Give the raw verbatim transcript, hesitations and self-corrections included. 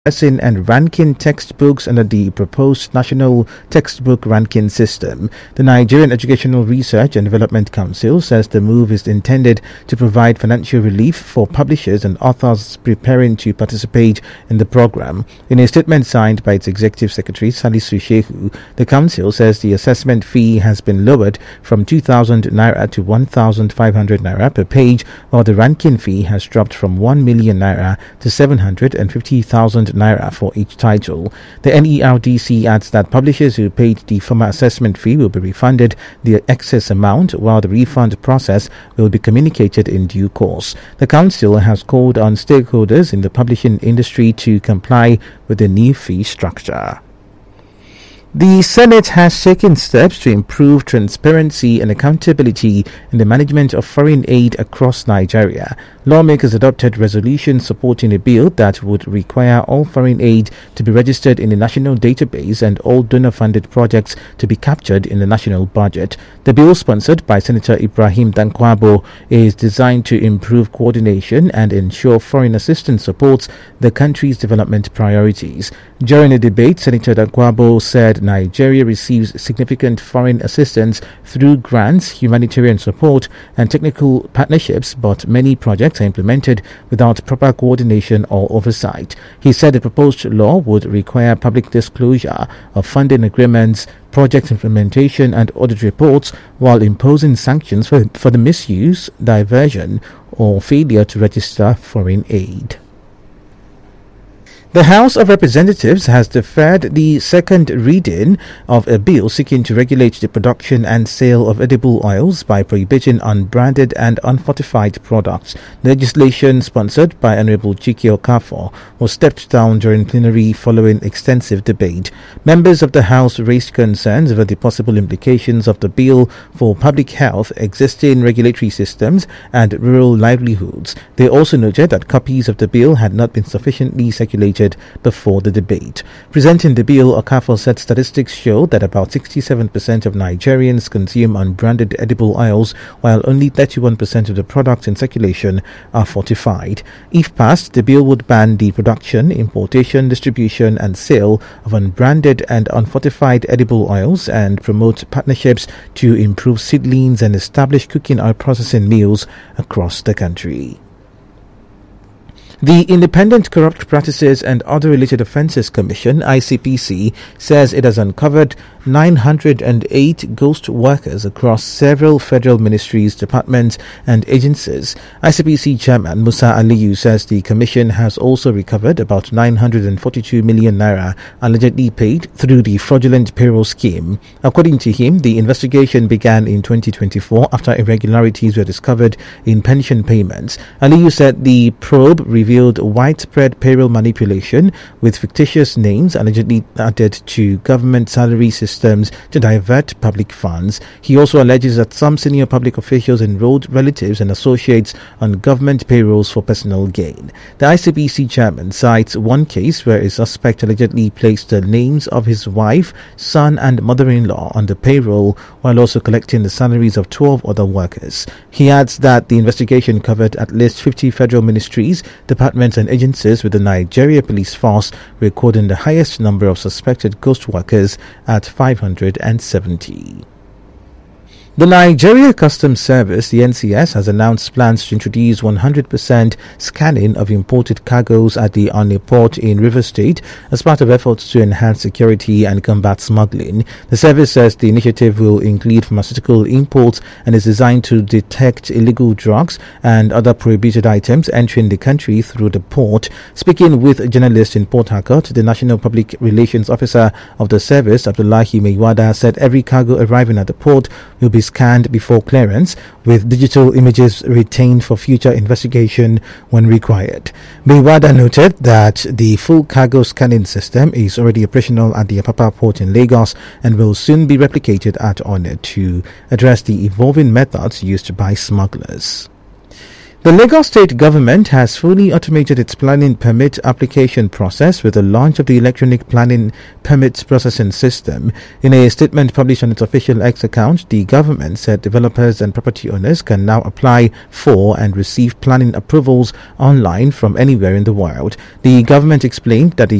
lesson and ranking textbooks under the proposed National Textbook Ranking System. The Nigerian Educational Research and Development Council says the move is intended to provide financial relief for publishers and authors preparing to participate in the program. In a statement signed by its Executive Secretary Salisu Shehu, the Council says the assessment fee has been lowered from two thousand naira to one thousand five hundred naira per page, while the ranking fee has dropped from one million naira to seven hundred fifty thousand naira for each title. The N E R D C adds that publishers who paid the former assessment fee will be refunded the excess amount, while the refund process will be communicated in due course. The Council has called on stakeholders in the publishing industry to comply with the new fee structure. The Senate has taken steps to improve transparency and accountability in the management of foreign aid across Nigeria. Lawmakers adopted resolutions supporting a bill that would require all foreign aid to be registered in the national database and all donor-funded projects to be captured in the national budget. The bill, sponsored by Senator Ibrahim Dankwabo, is designed to improve coordination and ensure foreign assistance supports the country's development priorities. During a debate, Senator Dankwabo said Nigeria receives significant foreign assistance through grants, humanitarian support, and technical partnerships, but many projects are implemented without proper coordination or oversight. He said the proposed law would require public disclosure of funding agreements, project implementation, and audit reports, while imposing sanctions for, for the misuse, diversion, or failure to register foreign aid. The House of Representatives has deferred the second reading of a bill seeking to regulate the production and sale of edible oils by prohibiting unbranded and unfortified products. The legislation, sponsored by Honorable Chike Okafor, was stepped down during plenary following extensive debate. Members of the House raised concerns over the possible implications of the bill for public health, existing regulatory systems, and rural livelihoods. They also noted that copies of the bill had not been sufficiently circulated before the debate. Presenting the bill, Okafor said statistics show that about sixty-seven percent of Nigerians consume unbranded edible oils, while only thirty-one percent of the products in circulation are fortified. If passed, the bill would ban the production, importation, distribution, and sale of unbranded and unfortified edible oils and promote partnerships to improve seedlings and establish cooking oil processing mills across the country. The Independent Corrupt Practices and Other Related Offences Commission, I C P C, says it has uncovered nine hundred eight ghost workers across several federal ministries, departments, and agencies. I C P C Chairman Musa Aliyu says the commission has also recovered about nine hundred forty-two million naira allegedly paid through the fraudulent payroll scheme. According to him, the investigation began in twenty twenty-four after irregularities were discovered in pension payments. Aliyu said the probe revealed widespread payroll manipulation with fictitious names allegedly added to government salary systems to divert public funds. He also alleges that some senior public officials enrolled relatives and associates on government payrolls for personal gain. The I C P C chairman cites one case where a suspect allegedly placed the names of his wife, son, and mother-in-law on the payroll while also collecting the salaries of twelve other workers. He adds that the investigation covered at least fifty federal ministries, departments, and agencies, with the Nigeria Police Force recording the highest number of suspected ghost workers at five hundred seventy. The Nigeria Customs Service, the N C S, has announced plans to introduce one hundred percent scanning of imported cargoes at the Onne port in Rivers State as part of efforts to enhance security and combat smuggling. The service says the initiative will include pharmaceutical imports and is designed to detect illegal drugs and other prohibited items entering the country through the port. Speaking with journalists in Port Harcourt, the National Public Relations Officer of the service, Abdullahi Meiwada, said every cargo arriving at the port will be scanned before clearance, with digital images retained for future investigation when required. Meiwada noted that the full cargo scanning system is already operational at the Apapa port in Lagos and will soon be replicated at Onne to address the evolving methods used by smugglers. The Lagos State government has fully automated its planning permit application process with the launch of the electronic planning permits processing system. In a statement published on its official X account, the government said developers and property owners can now apply for and receive planning approvals online from anywhere in the world. The government explained that the